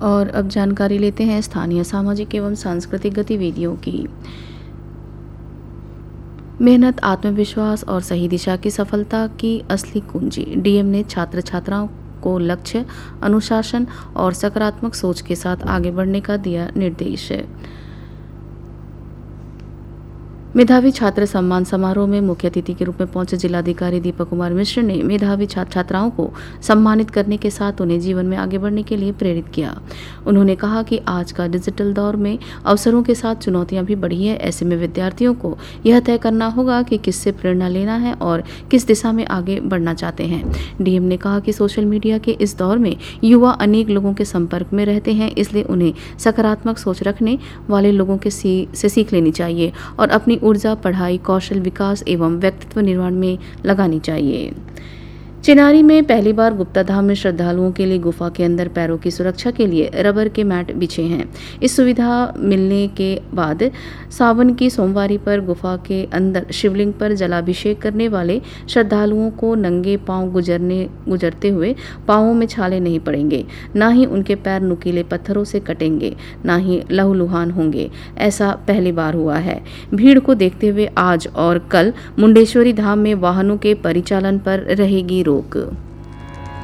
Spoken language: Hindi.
और अब जानकारी लेते हैं स्थानीय सामाजिक एवं सांस्कृतिक गतिविधियों की। मेहनत, आत्मविश्वास और सही दिशा की सफलता की असली कुंजी। डीएम ने छात्र छात्राओं को लक्ष्य, अनुशासन और सकारात्मक सोच के साथ आगे बढ़ने का दिया निर्देश। मेधावी छात्र सम्मान समारोह में मुख्य अतिथि के रूप में पहुंचे जिलाधिकारी दीपक कुमार मिश्र ने मेधावी छात्र छात्राओं को सम्मानित करने के साथ उन्हें जीवन में आगे बढ़ने के लिए प्रेरित किया। उन्होंने कहा कि आज का डिजिटल दौर में अवसरों के साथ चुनौतियां भी बढ़ी है। ऐसे में विद्यार्थियों को यह तय करना होगा कि किससे प्रेरणा लेना है और किस दिशा में आगे बढ़ना चाहते हैं। डीएम ने कहा कि सोशल मीडिया के इस दौर में युवा अनेक लोगों के संपर्क में रहते हैं, इसलिए उन्हें सकारात्मक सोच रखने वाले लोगों से सीख लेनी चाहिए और अपनी ऊर्जा पढ़ाई, कौशल विकास एवं व्यक्तित्व निर्माण में लगानी चाहिए। चिनारी में पहली बार गुप्ता धाम में श्रद्धालुओं के लिए गुफा के अंदर पैरों की सुरक्षा के लिए रबर के मैट बिछे हैं। इस सुविधा मिलने के बाद सावन की सोमवारी पर गुफा के अंदर शिवलिंग पर जलाभिषेक करने वाले श्रद्धालुओं को नंगे पांव गुजरते हुए पांवों में छाले नहीं पड़ेंगे, ना ही उनके पैर नुकीले पत्थरों से कटेंगे, ना ही लहूलुहान होंगे। ऐसा पहली बार हुआ है। भीड़ को देखते हुए आज और कल मुंडेश्वरी धाम में वाहनों के परिचालन पर रहेगी रोक।